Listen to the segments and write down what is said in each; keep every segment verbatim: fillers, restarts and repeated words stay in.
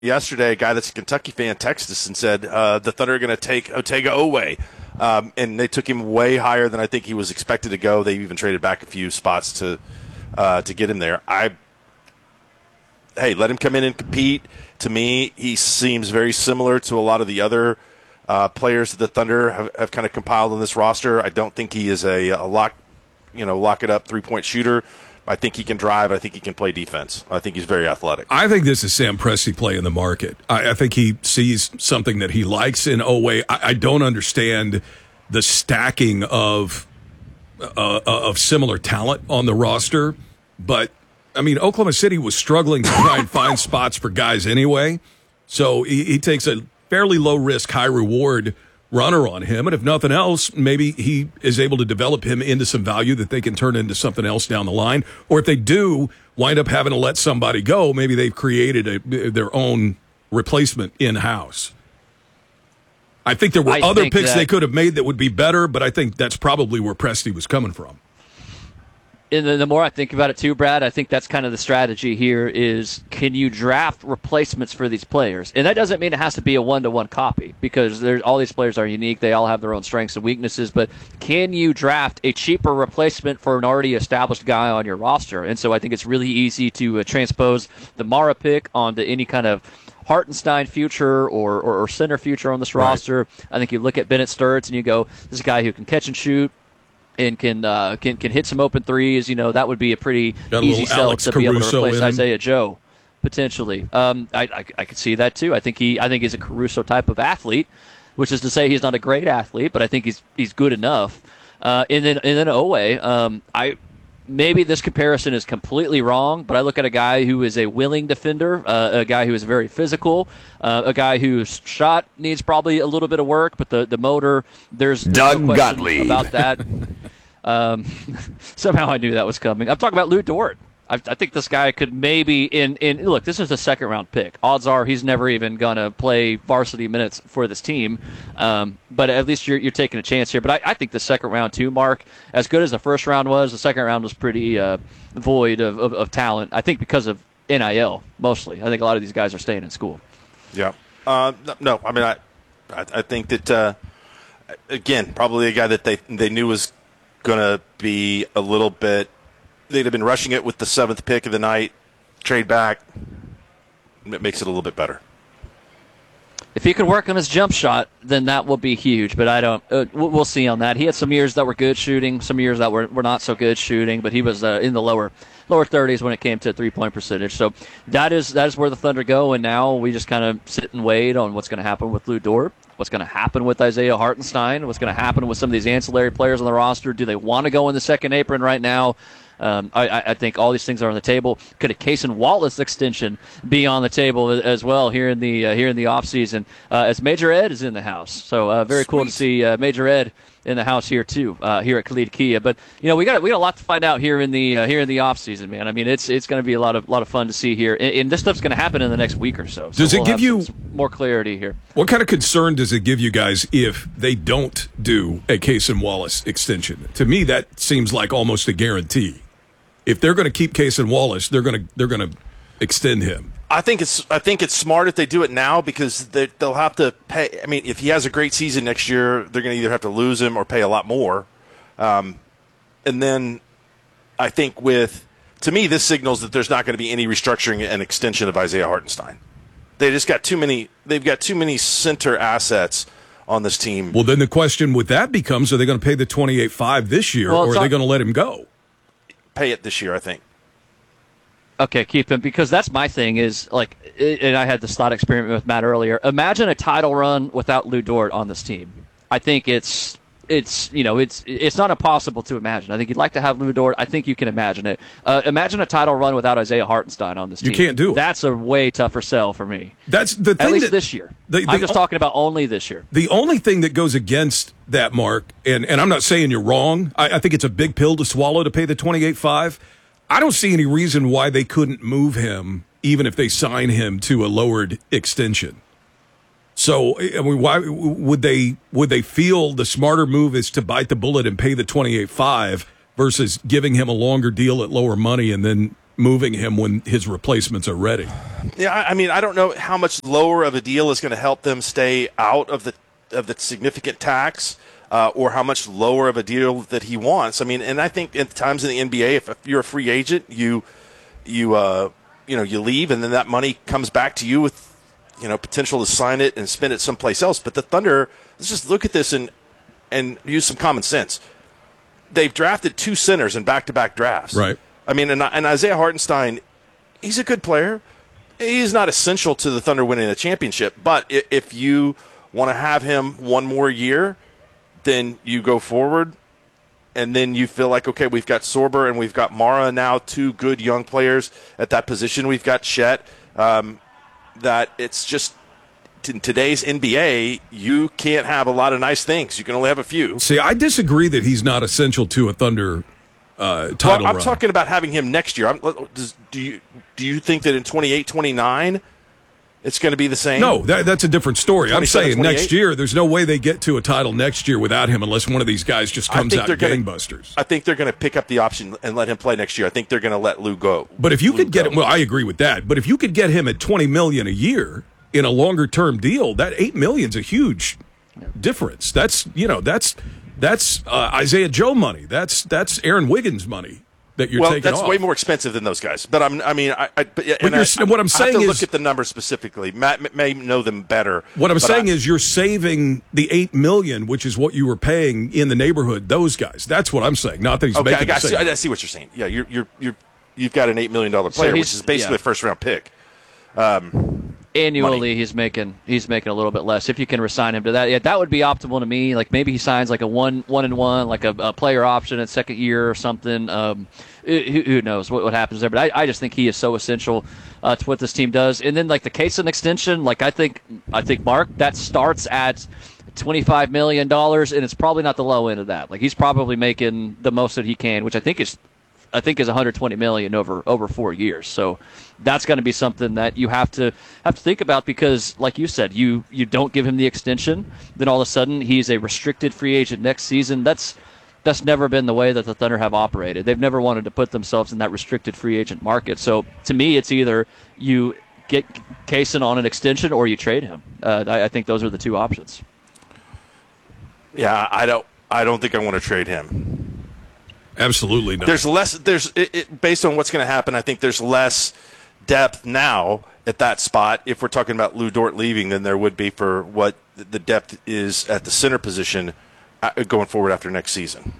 yesterday, a guy that's a Kentucky fan texted us and said uh, the Thunder are going to take Otega-Oweh, um, and they took him way higher than I think he was expected to go. They even traded back a few spots to uh, to get him there. I hey, let him come in and compete. To me, he seems very similar to a lot of the other uh, players that the Thunder have, have kind of compiled on this roster. I don't think he is a, a lock, you know, lock it up three point shooter. I think he can drive. I think he can play defense. I think he's very athletic. I think this is Sam Presti play in the market. I, I think he sees something that he likes in Oweh. I, I don't understand the stacking of uh, of similar talent on the roster, but I mean, Oklahoma City was struggling to try and find spots for guys anyway, so he, he takes a fairly low risk, high reward runner on him, and if nothing else, maybe he is able to develop him into some value that they can turn into something else down the line. Or if they do wind up having to let somebody go, maybe they've created a, their own replacement in-house. I think there were I other picks that, they could have made that would be better, but I think that's probably where Presti was coming from. And the more I think about it too, Brad, I think that's kind of the strategy here is, can you draft replacements for these players? And that doesn't mean it has to be a one-to-one copy, because there's, all these players are unique. They all have their own strengths and weaknesses. But can you draft a cheaper replacement for an already established guy on your roster? And so I think it's really easy to uh, transpose the Mara pick onto any kind of Hartenstein future or, or, or center future on this roster. Right. I think you look at Bennett Sturts and you go, this is a guy who can catch and shoot and can uh, can can hit some open threes. You know, that would be a pretty Got easy a sell Alex to Caruso be able to replace in. Isaiah Joe, potentially. Um, I, I I could see that too. I think he I think he's a Caruso type of athlete, which is to say he's not a great athlete, but I think he's he's good enough. Uh, and then and then Oweh, um, I. Maybe this comparison is completely wrong, but I look at a guy who is a willing defender, uh, a guy who is very physical, uh, a guy whose shot needs probably a little bit of work, but the, the motor, there's, there's Doug no question Gottlieb. about that. um, somehow I knew that was coming. I'm talking about Lou Dort. I, I think this guy could maybe in, in look, this is a second round pick. Odds are he's never even gonna play varsity minutes for this team. Um, but at least you're you're taking a chance here. But I, I think the second round too, Mark, as good as the first round was, the second round was pretty uh, void of, of, of talent. I think because of N I L mostly. I think a lot of these guys are staying in school. Yeah. Uh, no, I mean I I, I think that uh, again, probably a guy that they they knew was gonna be a little bit. They'd have been rushing it with the seventh pick of the night, trade back. It makes it a little bit better. If he could work on his jump shot, then that will be huge. But I don't. Uh, we'll see on that. He had some years that were good shooting, some years that were, were not so good shooting. But he was uh, in the lower lower thirties when it came to three point percentage. So that is that is where the Thunder go. And now we just kind of sit and wait on what's going to happen with Lou Dort, what's going to happen with Isaiah Hartenstein, what's going to happen with some of these ancillary players on the roster. Do they want to go in the second apron right now? Um, I, I think all these things are on the table. Could a Cason Wallace extension be on the table as well here in the uh, here in the offseason uh, as Major Ed is in the house? So uh, very Sweet. Cool to see uh, Major Ed in the house here too, uh, here at Khalid Kia. But you know we got we got a lot to find out here in the uh, here in the offseason, man. I mean it's it's going to be a lot of lot of fun to see here, and, and this stuff's going to happen in the next week or so. so does we'll it give you some, some more clarity here? What kind of concern does it give you guys if they don't do a Cason Wallace extension? To me, that seems like almost a guarantee. If they're going to keep Cason Wallace, they're going to they're going to extend him. I think it's I think it's smart if they do it now because they, they'll have to pay. I mean, if he has a great season next year, they're going to either have to lose him or pay a lot more. Um, and then I think with to me this signals that there's not going to be any restructuring and extension of Isaiah Hartenstein. They just got too many. They've got too many center assets on this team. Well, then the question with that becomes: are they going to pay the twenty-eight point five this year, well, or are they going to let him go? Pay it this year, I think. Okay, keep him, because that's my thing is, like, and I had this thought experiment with Matt earlier. Imagine a title run without Lou Dort on this team. I think it's, it's you know, it's it's not impossible to imagine. I think you'd like to have Lou Dort. I think you can imagine it. Uh, imagine a title run without Isaiah Hartenstein on this team. You can't do it. That's a way tougher sell for me. That's the thing. At least that, this year. The, the, I'm just talking about only this year. The only thing that goes against that, Mark, and, and I'm not saying you're wrong. I, I think it's a big pill to swallow to pay the twenty-eight point five. I don't see any reason why they couldn't move him, even if they sign him to a lowered extension. So, I mean, why would they would they feel the smarter move is to bite the bullet and pay the twenty-eight point five versus giving him a longer deal at lower money and then moving him when his replacements are ready. Yeah, I, I mean, I don't know how much lower of a deal is going to help them stay out of the of the significant tax, uh, or how much lower of a deal that he wants. I mean, and I think at times in the N B A, if, if you're a free agent, you you uh, you know you leave, and then that money comes back to you with you know potential to sign it and spend it someplace else. But the Thunder, let's just look at this and and use some common sense. They've drafted two centers in back-to-back drafts. Right. I mean, and, and Isaiah Hartenstein, he's a good player. He's not essential to the Thunder winning a championship, but if you want to have him one more year, then you go forward, and then you feel like, okay, we've got Sorber and we've got Mara now, two good young players at that position. We've got Chet. Um, that it's just in today's N B A, you can't have a lot of nice things. You can only have a few. See, I disagree that he's not essential to a Thunder uh, title well, I'm run. talking about having him next year. I'm, does, do you do you think that in twenty-eight twenty-nine it's going to be the same? No, that, that's a different story. I'm saying twenty-eight? Next year, there's no way they get to a title next year without him unless one of these guys just comes out gangbusters. I think they're going to pick up the option and let him play next year. I think they're going to let Lou go. But if you Lou could get go. him, well, I agree with that. But if you could get him at twenty million dollars a year in a longer term deal, that eight million dollars is a huge difference. That's, you know, that's that's uh, Isaiah Joe money. That's that's Aaron Wiggins money that you're well, taking that's off. way more expensive than those guys. But I'm, I mean, I, I but, yeah, but and you're, I, what I'm saying I have to is, look at the numbers specifically. Matt may know them better. What I'm saying I, is, you're saving the eight million, which is what you were paying in the neighborhood. Those guys. That's what I'm saying. Not that he's okay, making. I, I, the see, same. I see what you're saying. Yeah, you're you're you're you've got an eight million dollar player, So which is basically yeah. a first round pick. Um, Annually, money. he's making he's making a little bit less. If you can resign him to that, yeah, that would be optimal to me. Like maybe he signs like a one one and one, like a, a player option at second year or something. Um, who, who knows what, what happens there? But I, I just think he is so essential uh, to what this team does. And then like the Kaysen extension, like I think I think Mark that starts at twenty-five million dollars, and it's probably not the low end of that. Like he's probably making the most that he can, which I think is. I think is one hundred twenty million dollars over over four years. So that's going to be something that you have to have to think about because, like you said, you you don't give him the extension, then all of a sudden he's a restricted free agent next season. That's that's never been the way that the Thunder have operated. They've never wanted to put themselves in that restricted free agent market. So to me, it's either you get Kaysen on an extension or you trade him. Uh, I, I think those are the two options. yeah, I don't I don't think I want to trade him. Absolutely not. There's less. There's it, it, based on what's going to happen. I think there's less depth now at that spot if we're talking about Lou Dort leaving than there would be for what the depth is at the center position going forward after next season.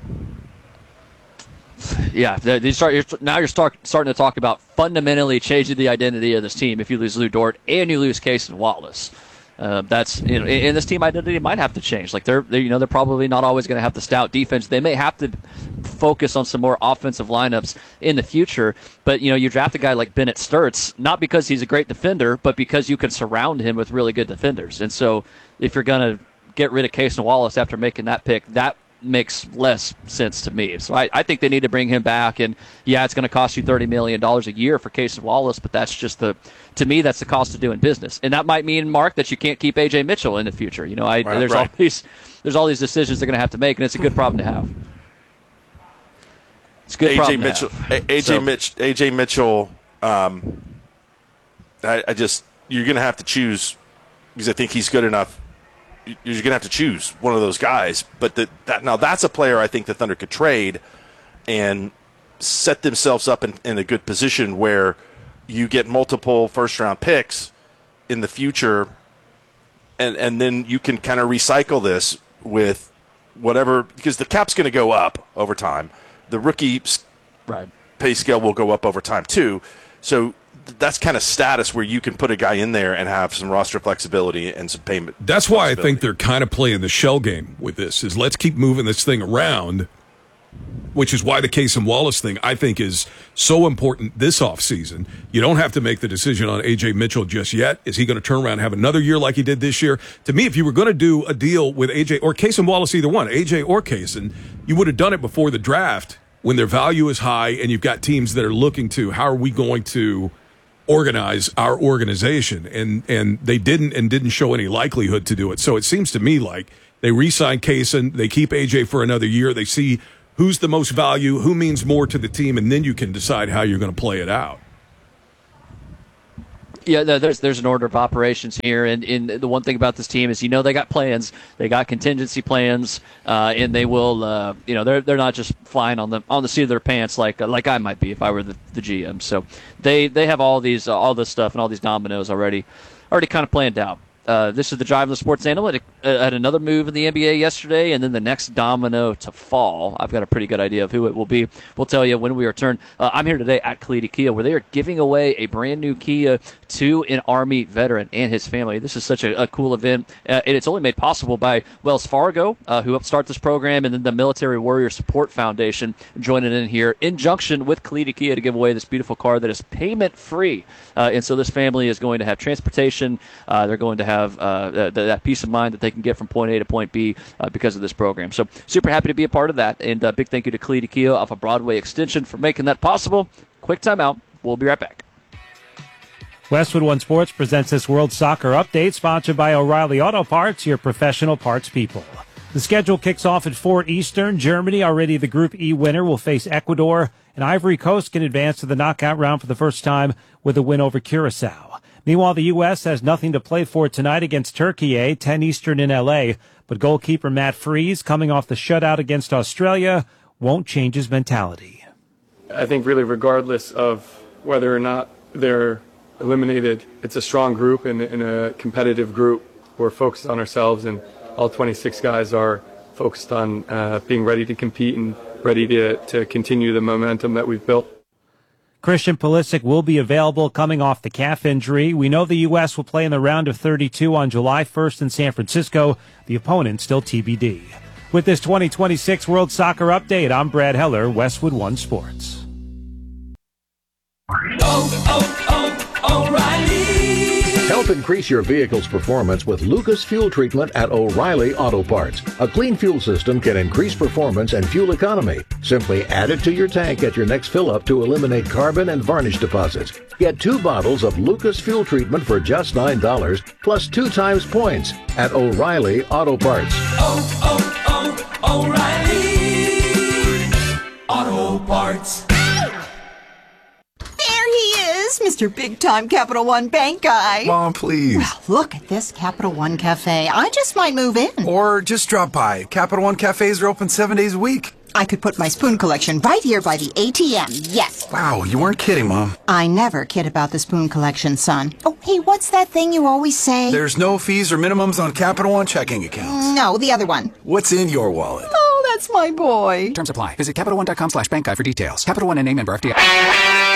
Yeah, you start, you're, now you're start, starting to talk about fundamentally changing the identity of this team if you lose Lou Dort and you lose Kaysen Wallace. Uh, that's you know, and this team identity might have to change. Like they're, they're you know they're probably not always going to have the stout defense. They may have to focus on some more offensive lineups in the future. But you know you draft a guy like Bennett Sturts not because he's a great defender, but because you can surround him with really good defenders. And so if you're going to get rid of Kaysen Wallace after making that pick, that makes less sense to me. So I, I think they need to bring him back. And yeah, it's going to cost you thirty million dollars a year for Kaysen Wallace, but that's just the, to me, that's the cost of doing business. And that might mean, Mark, that you can't keep A J Mitchell in the future. You know, I, right, there's right. all these, there's all these decisions they're going to have to make, and it's a good problem to have. It's a good A J problem Mitchell, to have. A J So- Mitch, A J Mitchell. Um, I, I just you're going to have to choose because I think he's good enough. You're going to have to choose one of those guys. But the, that now that's a player I think the Thunder could trade and set themselves up in, in a good position where you get multiple first-round picks in the future, and, and then you can kind of recycle this with whatever – because the cap's going to go up over time. The rookie Right. pay scale will go up over time too. So that's kind of status where you can put a guy in there and have some roster flexibility and some payment. That's why I think they're kind of playing the shell game with this, is let's keep moving this thing around, which is why the Kaysen Wallace thing, I think, is so important this offseason. You don't have to make the decision on A J Mitchell just yet. Is he going to turn around and have another year like he did this year? To me, if you were going to do a deal with A J or Kaysen Wallace, either one, A J or Kaysen, you would have done it before the draft when their value is high and you've got teams that are looking to, how are we going to organize our organization, and and they didn't and didn't show any likelihood to do it. So it seems to me like they re-sign Kaysen, they keep A J for another year, they see who's the most value, who means more to the team, and then you can decide how you're going to play it out. Yeah, there's there's an order of operations here, and, and the one thing about this team is, you know, they got plans, they got contingency plans, uh, and they will, uh, you know, they're they're not just flying on the on the seat of their pants like uh, like I might be if I were the, the G M. So they they have all these uh, all this stuff and all these dominoes already already kind of planned out. Uh, this is the Drive of the Sports Analytic. Uh, had another move in the N B A yesterday, and then the next domino to fall. I've got a pretty good idea of who it will be. We'll tell you when we return. Uh, I'm here today at Kalita Kia, where they are giving away a brand new Kia to an Army veteran and his family. This is such a, a cool event, uh, and it's only made possible by Wells Fargo, uh, who helped start this program, and then the Military Warrior Support Foundation joining in here in junction with Kalita Kia to give away this beautiful car that is payment-free. Uh, and so this family is going to have transportation. Uh, they're going to have uh, th- that peace of mind that they can get from point A to point B uh, because of this program. So super happy to be a part of that, and uh, big thank you to Kalita Kia off of Broadway Extension for making that possible. Quick timeout. We'll be right back. Westwood One Sports presents this World Soccer Update, sponsored by O'Reilly Auto Parts, your professional parts people. The schedule kicks off at four Eastern. Germany, already the Group E winner, will face Ecuador, and Ivory Coast can advance to the knockout round for the first time with a win over Curacao. Meanwhile, the U S has nothing to play for tonight against Turkey, ten Eastern in L A, but goalkeeper Matt Freese, coming off the shutout against Australia, won't change his mentality. I think really regardless of whether or not they're eliminated, it's a strong group and, and a competitive group. We're focused on ourselves, and all twenty-six guys are focused on uh, being ready to compete and ready to, to continue the momentum that we've built. Christian Pulisic will be available coming off the calf injury. We know the U S will play in the round of thirty-two on July first in San Francisco. The opponent still T B D. With this twenty twenty-six World Soccer Update, I'm Brad Heller, Westwood One Sports. Oh, oh, oh, O'Reilly! Help increase your vehicle's performance with Lucas Fuel Treatment at O'Reilly Auto Parts. A clean fuel system can increase performance and fuel economy. Simply add it to your tank at your next fill-up to eliminate carbon and varnish deposits. Get two bottles of Lucas Fuel Treatment for just nine dollars, plus two times points at O'Reilly Auto Parts. Oh, oh, oh, O'Reilly Auto Parts. There he is, Mister Big Time Capital One Bank guy. Mom, please. Well, look at this Capital One Cafe. I just might move in. Or just drop by. Capital One cafes are open seven days a week. I could put my spoon collection right here by the A T M. Yes. Wow, you weren't kidding, Mom. I never kid about the spoon collection, son. Oh, hey, what's that thing you always say? There's no fees or minimums on Capital One checking accounts. No, the other one. What's in your wallet? Oh, that's my boy. Terms apply. Visit Capital One dot com slash bank guide for details. Capital One and name member F D I.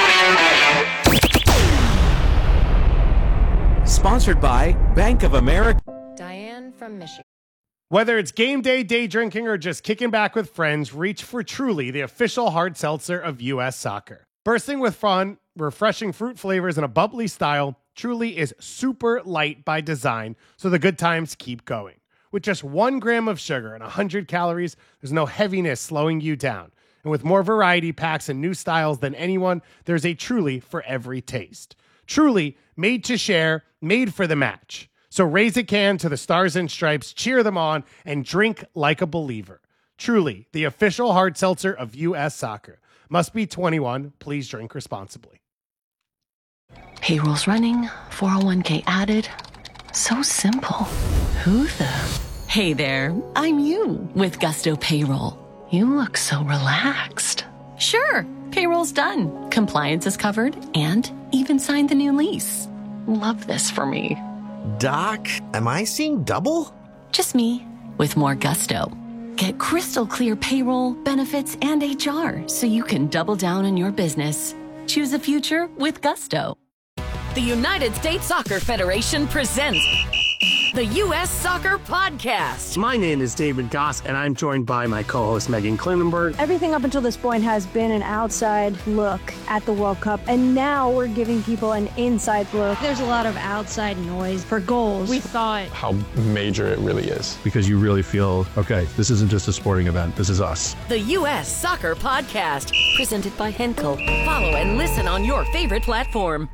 Sponsored by Bank of America. Diane from Michigan. Whether it's game day, day drinking, or just kicking back with friends, reach for Truly, the official hard seltzer of U S Soccer. Bursting with fun, refreshing fruit flavors, and a bubbly style, Truly is super light by design, so the good times keep going. With just one gram of sugar and one hundred calories, there's no heaviness slowing you down. And with more variety packs and new styles than anyone, there's a Truly for every taste. Truly, made to share, made for the match. So raise a can to the Stars and Stripes, cheer them on, and drink like a believer. Truly, the official hard seltzer of U S Soccer. Must be twenty-one. Please drink responsibly. Payroll's running, four oh one k added. So simple. Who the? Hey there, I'm you with Gusto Payroll. You look so relaxed. Sure, payroll's done. Compliance is covered and even signed the new lease. Love this for me. Doc, am I seeing double? Just me, with more gusto. Get crystal clear payroll, benefits, and H R so you can double down on your business. Choose a future with gusto. The United States Soccer Federation presents the U S Soccer Podcast. My name is David Goss, and I'm joined by my co-host Megan Klinenberg. Everything up until this point has been an outside look at the World Cup, and now we're giving people an inside look. There's a lot of outside noise for goals. We thought how major it really is. Because you really feel, okay, this isn't just a sporting event, this is us. The U S Soccer Podcast, presented by Henkel. Follow and listen on your favorite platform.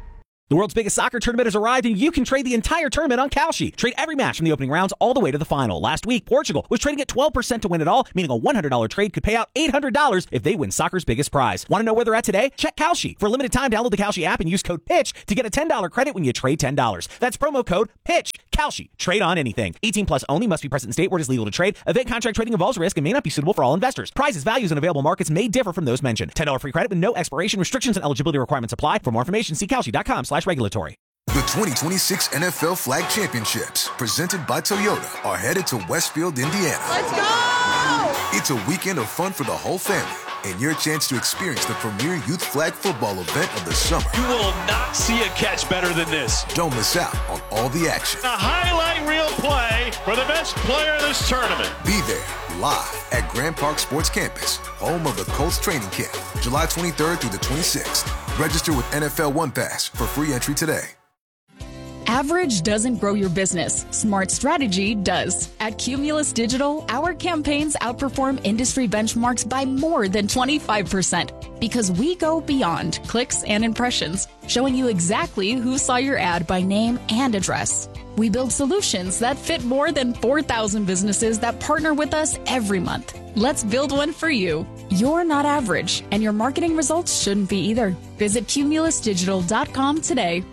The world's biggest soccer tournament has arrived, and you can trade the entire tournament on Kalshi. Trade every match from the opening rounds all the way to the final. Last week, Portugal was trading at twelve percent to win it all, meaning a one hundred dollars trade could pay out eight hundred dollars if they win soccer's biggest prize. Want to know where they're at today? Check Kalshi. For a limited time, download the Kalshi app and use code PITCH to get a ten dollars credit when you trade ten dollars. That's promo code PITCH. Kalshi. Trade on anything. eighteen plus only. Must be present in state where it is legal to trade. Event contract trading involves risk and may not be suitable for all investors. Prizes, values, and available markets may differ from those mentioned. ten dollars free credit with no expiration. Restrictions and eligibility requirements apply. For more information, see Kalshi.com slash regulatory. The twenty twenty-six N F L Flag Championships, presented by Toyota, are headed to Westfield, Indiana. Let's go! It's a weekend of fun for the whole family, and your chance to experience the premier youth flag football event of the summer. You will not see a catch better than this. Don't miss out on all the action. A highlight reel play for the best player in this tournament. Be there, live at Grand Park Sports Campus, home of the Colts training camp, July twenty-third through the twenty-sixth. Register with N F L One Pass for free entry today. Average doesn't grow your business. Smart strategy does. At Cumulus Digital, our campaigns outperform industry benchmarks by more than twenty-five percent because we go beyond clicks and impressions, showing you exactly who saw your ad by name and address. We build solutions that fit more than four thousand businesses that partner with us every month. Let's build one for you. You're not average, and your marketing results shouldn't be either. Visit cumulus digital dot com today.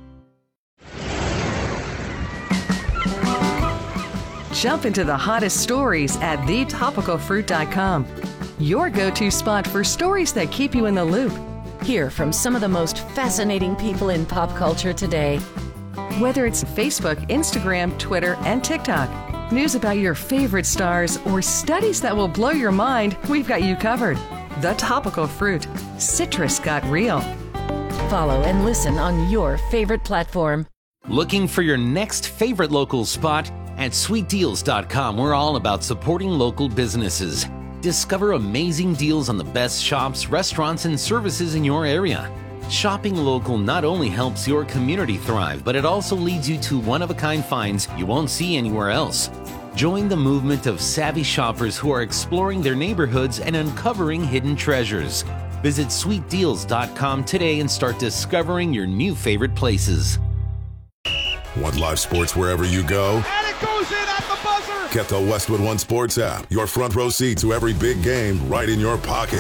Jump into the hottest stories at the topical fruit dot com. Your go-to spot for stories that keep you in the loop. Hear from some of the most fascinating people in pop culture today. Whether it's Facebook, Instagram, Twitter, and TikTok, news about your favorite stars, or studies that will blow your mind, we've got you covered. The Topical Fruit. Citrus got real. Follow and listen on your favorite platform. Looking for your next favorite local spot? At sweet deals dot com, we're all about supporting local businesses. Discover amazing deals on the best shops, restaurants, and services in your area. Shopping local not only helps your community thrive, but it also leads you to one-of-a-kind finds you won't see anywhere else. Join the movement of savvy shoppers who are exploring their neighborhoods and uncovering hidden treasures. Visit sweet deals dot com today and start discovering your new favorite places. Want live sports wherever you go? And it goes in at the buzzer! Get the Westwood One Sports app. Your front row seat to every big game right in your pocket.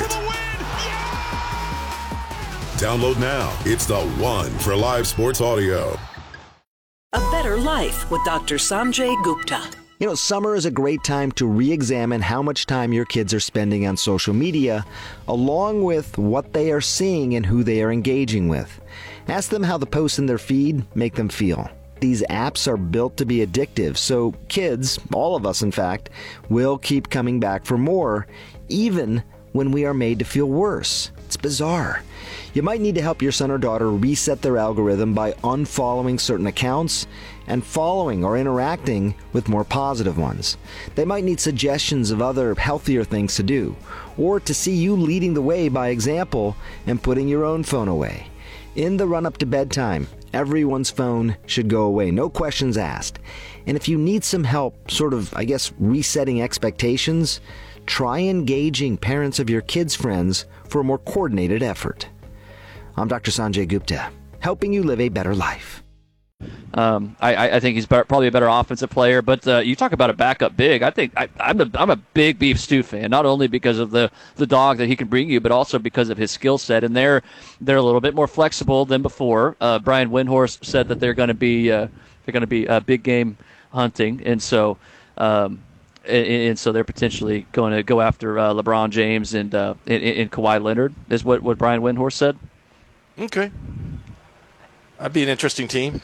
Yeah! Download now. It's the one for live sports audio. A Better Life with Doctor Sanjay Gupta. You know, summer is a great time to re-examine how much time your kids are spending on social media, along with what they are seeing and who they are engaging with. Ask them how the posts in their feed make them feel. These apps are built to be addictive, so kids, all of us in fact, will keep coming back for more, even when we are made to feel worse. It's bizarre. You might need to help your son or daughter reset their algorithm by unfollowing certain accounts and following or interacting with more positive ones. They might need suggestions of other healthier things to do, or to see you leading the way by example and putting your own phone away. In the run-up to bedtime, everyone's phone should go away, no questions asked. And if you need some help, sort of, I guess, resetting expectations, try engaging parents of your kids' friends for a more coordinated effort. I'm Doctor Sanjay Gupta, helping you live a better life. Um, I, I think he's better, probably a better offensive player, but uh, you talk about a backup big. I think I, I'm a I'm a big Beef Stew fan, not only because of the, the dog that he can bring you, but also because of his skill set. And they're they're a little bit more flexible than before. Uh, Brian Windhorst said that they're going to be uh, they're going to be uh, big game hunting, and so um, and, and so they're potentially going to go after uh, LeBron James and, uh, and and Kawhi Leonard. Is what what Brian Windhorst said. Okay. That'd be an interesting team.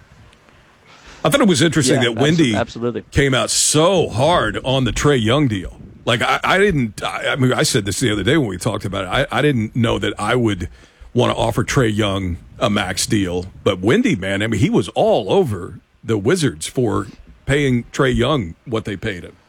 I thought it was interesting yeah, that Wendy absolutely. came out so hard on the Trae Young deal. Like, I, I didn't, I, I mean, I said this the other day when we talked about it. I, I didn't know that I would want to offer Trae Young a max deal. But Wendy, man, I mean, he was all over the Wizards for paying Trae Young what they paid him.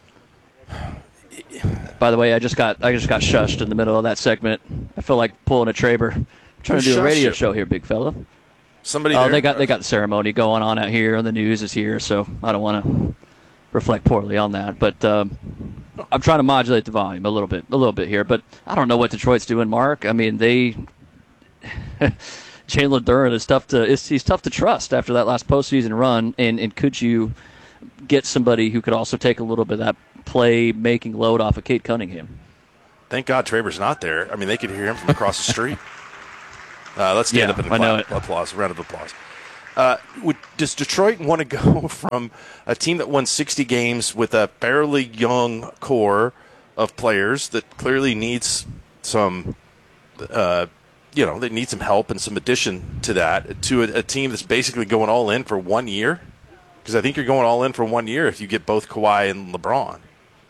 By the way, I just got I just got shushed in the middle of that segment. I feel like pulling a Traber. I'm trying Who to do a radio you? show here, big fella. Somebody. Oh, there? they got they got the ceremony going on out here, and the news is here, so I don't want to reflect poorly on that. But um, I'm trying to modulate the volume a little bit, a little bit here. But I don't know what Detroit's doing, Mark. I mean, they Jalen Duren is tough to it's, he's tough to trust after that last postseason run. And, and could you get somebody who could also take a little bit of that play-making load off of Cade Cunningham? Thank God Traver's not there. I mean, they could hear him from across the street. Uh, let's stand Yeah, up and I know clap, it. applause, round of applause. Uh, would, does Detroit want to go from a team that won sixty games with a fairly young core of players that clearly needs some, uh, you know, they need some help and some addition to that, to a, a team that's basically going all in for one year? Because I think you're going all in for one year if you get both Kawhi and LeBron.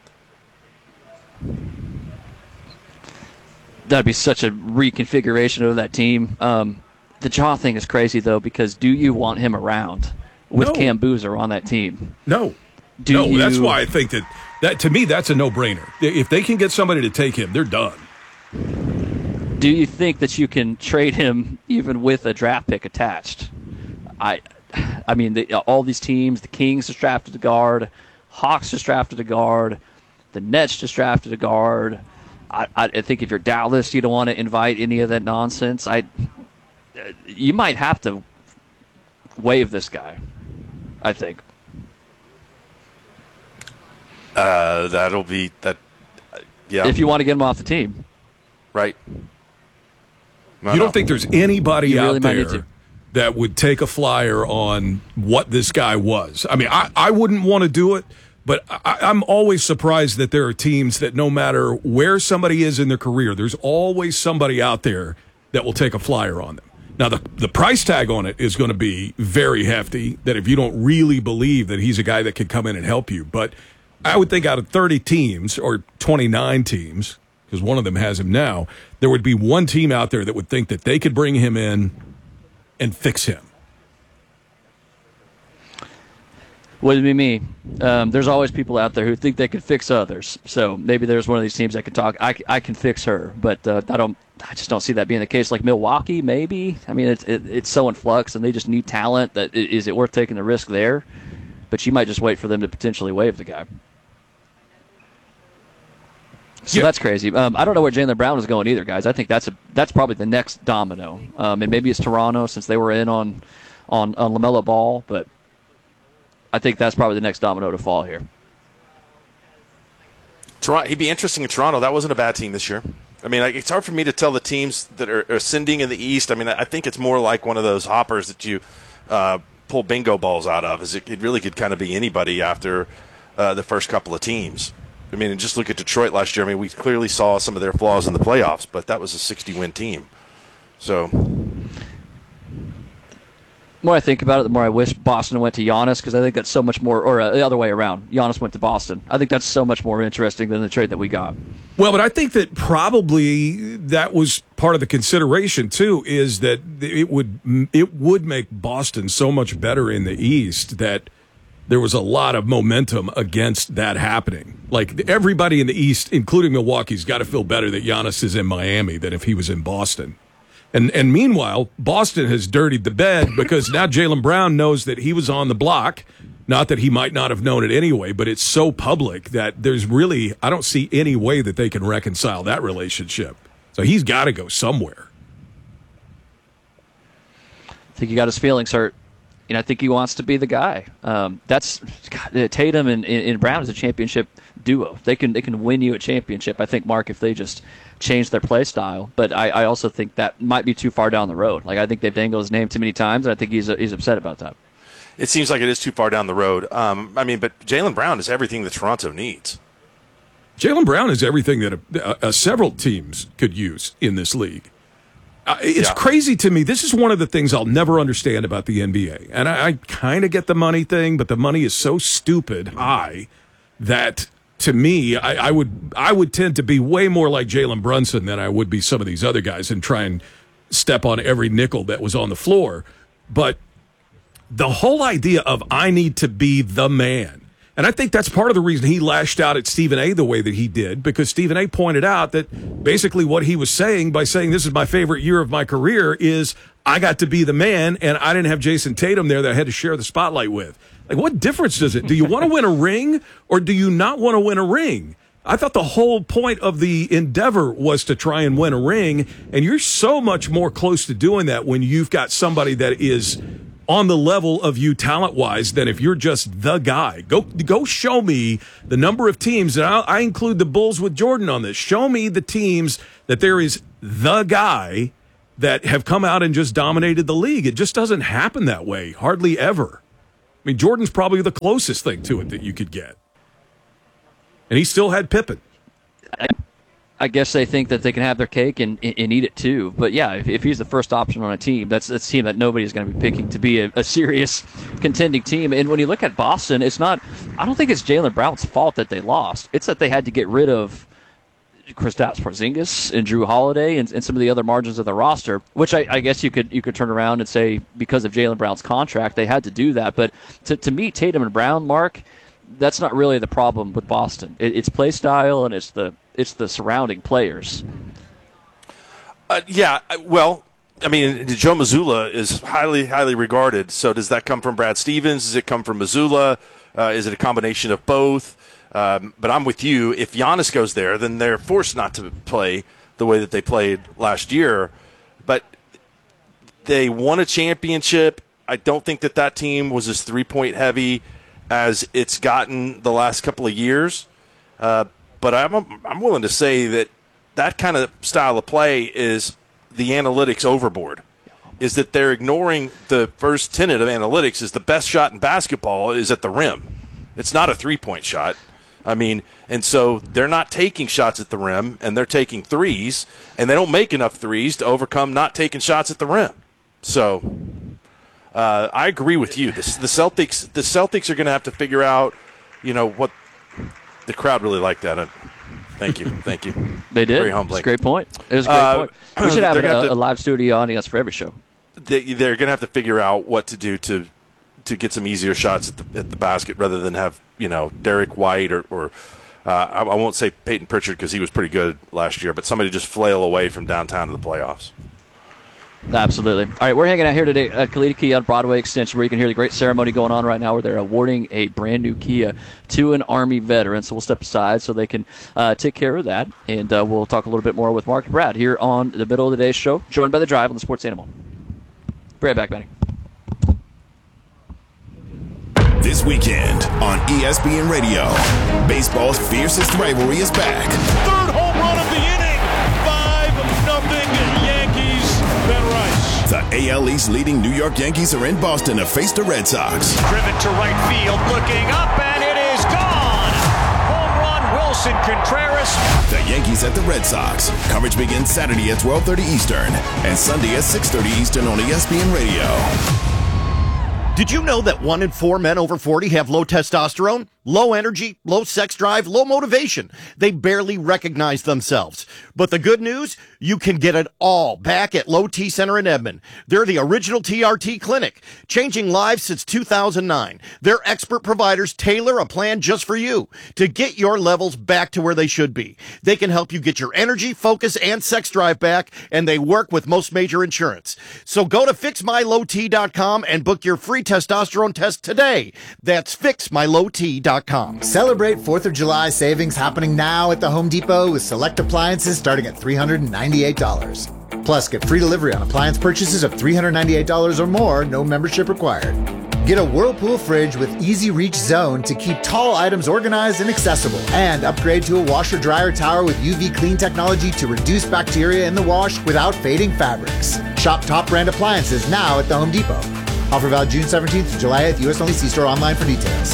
That'd be such a reconfiguration of that team. Um, the Jaw thing is crazy, though, because do you want him around with No. Cam Boozer on that team? No. Do no, you, that's why I think that, that, to me, that's a no-brainer. If they can get somebody to take him, they're done. Do you think that you can trade him even with a draft pick attached? I I mean, the, all these teams, the Kings just drafted a guard, Hawks just drafted a guard, the Nets just drafted a guard. I, I think if you're Dallas, you don't want to invite any of that nonsense. I, you might have to waive this guy, I think. Uh, that'll be that. Uh, yeah. If you want to get him off the team, right? No, you don't no. think there's anybody You out really might need there to. that would take a flyer on what this guy was? I mean, I, I wouldn't want to do it, but I, I'm always surprised that there are teams that no matter where somebody is in their career, there's always somebody out there that will take a flyer on them. Now, the, the price tag on it is going to be very hefty, that if you don't really believe that he's a guy that can come in and help you. But I would think out of thirty teams or twenty-nine teams, because one of them has him now, there would be one team out there that would think that they could bring him in and fix him. Would be me. Um, there's always people out there who think they can fix others. So maybe there's one of these teams that can talk. I, I can fix her, but uh, I don't. I just don't see that being the case. Like Milwaukee, maybe. I mean, it's it, it's so in flux, and they just need talent. That is it worth taking the risk there? But you might just wait for them to potentially waive the guy. So Yeah. that's crazy. Um, I don't know where Jaylen Brown is going either, guys. I think that's a that's probably the next domino. Um, and maybe it's Toronto since they were in on on, on LaMelo Ball, but I think that's probably the next domino to fall here. Toronto, he'd be interesting in Toronto. That wasn't a bad team this year. I mean, like, it's hard for me to tell the teams that are ascending in the East. I mean, I think it's more like one of those hoppers that you uh, pull bingo balls out of. Is it, it really could kind of be anybody after uh, the first couple of teams. I mean, and just look at Detroit last year. I mean, we clearly saw some of their flaws in the playoffs, but that was a sixty-win team. So, The more I think about it, the more I wish Boston went to Giannis, because I think that's so much more, or uh, the other way around. Giannis went to Boston. I think that's so much more interesting than the trade that we got. Well, but I think that probably that was part of the consideration too. Is that it would it would make Boston so much better in the East that there was a lot of momentum against that happening. Like everybody in the East, including Milwaukee's, got to feel better that Giannis is in Miami than if he was in Boston. And and meanwhile, Boston has dirtied the bed because now Jaylen Brown knows that he was on the block. Not that he might not have known it anyway, but it's so public that there's really, I don't see any way that they can reconcile that relationship. So he's got to go somewhere. I think he got his feelings hurt. And I think he wants to be the guy. Um, that's God, Tatum and, and Brown is a championship duo. They can they can win you a championship. I think, Mark, if they just change their play style. But I, I also think that might be too far down the road. Like I think they've dangled his name too many times, and I think he's he's upset about that. it seems like it is too far down the road. Um, I mean, but Jaylen Brown is everything that Toronto needs. Jaylen Brown is everything that a, a, several teams could use in this league. Uh, it's Yeah. crazy to me. This is one of the things I'll never understand about the N B A. And I, I kind of get the money thing, but the money is so stupid high that to me, I, I would I would tend to be way more like Jalen Brunson than I would be some of these other guys and try and step on every nickel that was on the floor. But the whole idea of I need to be the man. And I think that's part of the reason he lashed out at Stephen A. the way that he did, because Stephen A. pointed out that basically what he was saying by saying this is my favorite year of my career is I got to be the man and I didn't have Jason Tatum there that I had to share the spotlight with. Like, what difference does it? Do you want to win a ring or do you not want to win a ring? I thought the whole point of the endeavor was to try and win a ring, and you're so much more close to doing that when you've got somebody that is on the level of you talent-wise than if you're just the guy. Go go show me the number of teams, and I'll, I include the Bulls with Jordan on this. Show me the teams that there is the guy that have come out and just dominated the league. It just doesn't happen that way, hardly ever. I mean, Jordan's probably the closest thing to it that you could get. And he still had Pippen. I, I guess they think that they can have their cake and, and eat it too. But yeah, if, if he's the first option on a team, that's, that's a team that nobody's going to be picking to be a, a serious contending team. And when you look at Boston, it's not, I don't think it's Jaylen Brown's fault that they lost. It's that they had to get rid of Kristaps Porzingis and Drew Holiday and, and some of the other margins of the roster, which I, I guess you could you could turn around and say because of Jaylen Brown's contract, they had to do that. But to, to me, Tatum and Brown, Mark, that's not really the problem with Boston. It, it's play style and it's the it's the surrounding players. Uh, yeah, well, I mean, Joe Mazzulla is highly, highly regarded. So does that come from Brad Stevens? Does it come from Mazzulla? Uh, is it a combination of both? Um, but I'm with you. If Giannis goes there, then they're forced not to play the way that they played last year. But they won a championship. I don't think that that team was as three-point heavy as it's gotten the last couple of years. Uh, but I'm I'm willing to say that that kind of style of play is the analytics overboard. Is that they're ignoring the first tenet of analytics is the best shot in basketball is at the rim. It's not a three-point shot. I mean, and so they're not taking shots at the rim, and they're taking threes, and they don't make enough threes to overcome not taking shots at the rim. So uh, I agree with you. The, the Celtics, the Celtics are going to have to figure out, you know, what the crowd really liked that. Thank you, thank you. They did. Very humbling. It's a great point. It was a great uh, point. We should have a, to, a live studio audience for every show. They, they're going to have to figure out what to do to. to get some easier shots at the, at the basket rather than have, you know, Derek White or, or uh, I, I won't say Peyton Pritchard because he was pretty good last year, but somebody just flail away from downtown to the playoffs. Absolutely. All right, we're hanging out here today at Kalita Kia on Broadway Extension, where you can hear the great ceremony going on right now where they're awarding a brand new Kia to an Army veteran. So we'll step aside so they can uh, take care of that, and uh, we'll talk a little bit more with Mark and Brad here on the middle of the day show, joined by The Drive on the Sports Animal. Be right back, Benny. This weekend on E S P N Radio, baseball's fiercest rivalry is back. Third home run of the inning. five nothing Yankees. Ben Rice. The A L East leading New York Yankees are in Boston to face the Red Sox. Driven to right field, looking up, and it is gone. Home run, Wilson Contreras. The Yankees at the Red Sox. Coverage begins Saturday at twelve thirty Eastern and Sunday at six thirty Eastern on E S P N Radio. Did you know that one in four men over forty have low testosterone, low energy, low sex drive, low motivation? They barely recognize themselves. But the good news, you can get it all back at Low T Center in Edmond. They're the original T R T clinic, changing lives since two thousand nine. Their expert providers tailor a plan just for you to get your levels back to where they should be. They can help you get your energy, focus, and sex drive back, and they work with most major insurance. So go to fix my low t dot com and book your free testosterone test today. That's fix my low t dot com. Celebrate fourth of July savings happening now at the Home Depot with select appliances starting at three hundred ninety-eight dollars. Plus, get free delivery on appliance purchases of three hundred ninety-eight dollars or more, no membership required. Get a Whirlpool fridge with easy reach zone to keep tall items organized and accessible. And upgrade to a washer dryer tower with U V clean technology to reduce bacteria in the wash without fading fabrics. Shop top brand appliances now at the Home Depot. Offer valid June seventeenth to July eighth. U S only. See store online for details.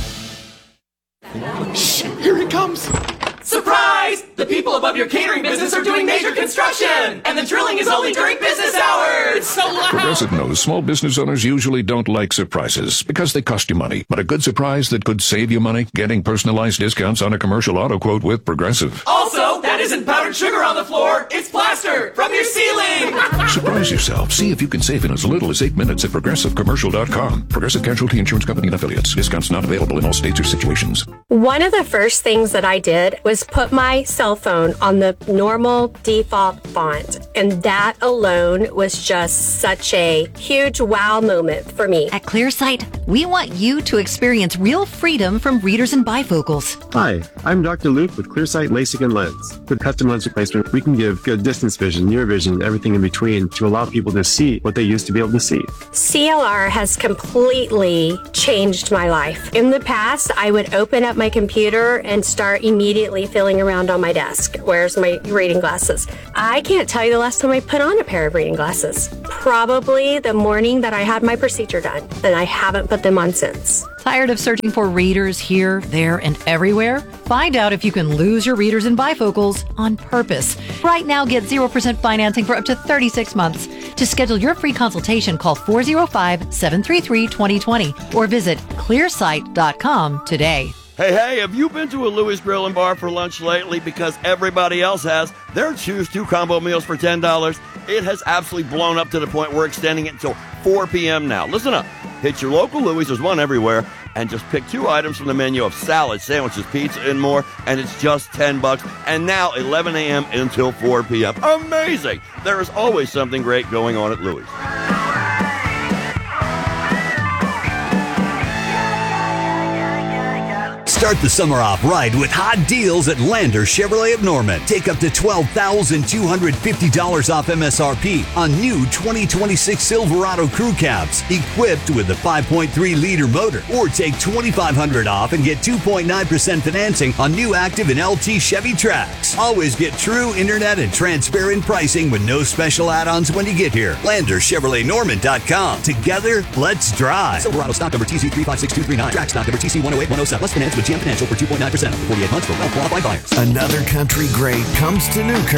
Shh, here he comes. Surprise! The people above your catering business are doing major construction, and the drilling is only during business hours. It's so loud. Progressive knows small business owners usually don't like surprises because they cost you money. But a good surprise that could save you money, getting personalized discounts on a commercial auto quote with Progressive. Also, that isn't powder pouring sugar on the floor, it's plaster from your ceiling! Surprise yourself. See if you can save in as little as eight minutes at progressive commercial dot com. Progressive Casualty Insurance Company and Affiliates. Discounts not available in all states or situations. One of the first things that I did was put my cell phone on the normal default font, and that alone was just such a huge wow moment for me. At ClearSight, we want you to experience real freedom from readers and bifocals. Hi, I'm Doctor Luke with ClearSight LASIK and Lens. With custom lens replacement, we can give good distance vision, near vision, everything in between to allow people to see what they used to be able to see. C L R has completely changed my life. In the past, I would open up my computer and start immediately feeling around on my desk. Where's my reading glasses? I can't tell you the last time I put on a pair of reading glasses. Probably the morning that I had my procedure done, and I haven't put them on since. Tired of searching for readers here, there, and everywhere? Find out if you can lose your readers and bifocals on purpose. Right now, get zero percent financing for up to thirty-six months. To schedule your free consultation, call four oh five, seven three three, two oh two oh or visit clearsight dot com today. Hey, hey, have you been to a Louis Grill and Bar for lunch lately? Because everybody else has. Their Choose two combo meals for ten dollars. It has absolutely blown up to the point we're extending it until four p.m. now. Listen up. Hit your local Louis, there's one everywhere, and just pick two items from the menu of salad, sandwiches, pizza, and more, and it's just ten bucks. And now eleven a.m. until four p.m. Amazing! There is always something great going on at Louis. Start the summer off right with hot deals at Lander Chevrolet of Norman. Take up to twelve thousand two hundred fifty dollars off M S R P on new twenty twenty-six Silverado crew cabs equipped with a five point three liter motor. Or take twenty-five hundred dollars off and get two point nine percent financing on new Active and L T Chevy Trax. Always get true internet and transparent pricing with no special add-ons when you get here. Lander Chevrolet Norman dot com. Together, let's drive. Silverado stock number T C three five six two three nine. Track stock number T C one oh eight one oh seven. Less finance with G M Financial for two point nine percent for forty-eight months for well-qualified buyers. Another country great comes to Newkirk